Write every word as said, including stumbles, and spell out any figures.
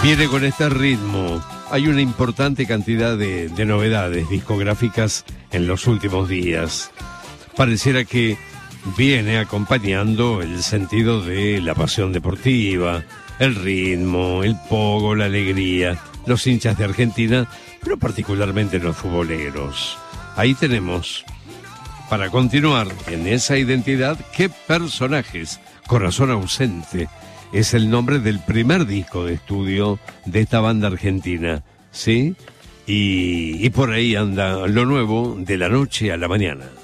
Viene con este ritmo. Hay una importante cantidad de, de novedades discográficas en los últimos días. Pareciera que viene acompañando el sentido de la pasión deportiva, el ritmo, el pogo, la alegría, los hinchas de Argentina, pero particularmente los futboleros. Ahí tenemos, para continuar en esa identidad, ¿qué personajes? Corazón ausente es el nombre del primer disco de estudio de esta banda argentina, ¿sí? Y, y por ahí anda lo nuevo de la noche a la mañana.